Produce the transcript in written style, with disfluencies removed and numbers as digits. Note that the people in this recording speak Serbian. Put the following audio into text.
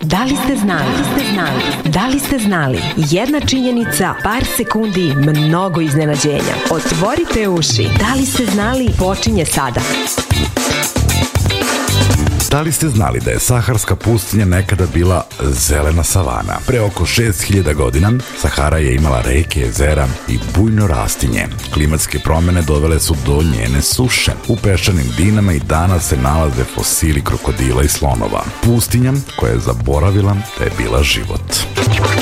Da li ste znali? Da li ste znali? Jedna činjenica, par sekundi, mnogo iznenađenja. Otvorite uši. Da li ste znali? Počinje sada. Da li ste znali da je Saharska pustinja nekada bila zelena savana? Pre oko 6000 godina Sahara je imala reke, jezera i bujno rastinje. Klimatske promene dovele su do njene suše. U peščanim dinama i danas se nalaze fosili krokodila i slonova. Pustinja koja je zaboravila da je bila život.